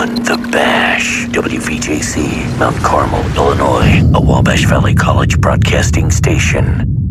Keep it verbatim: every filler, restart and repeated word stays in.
on The Bash. W V J C, Mount Carmel, Illinois, a Wabash Valley College broadcasting station.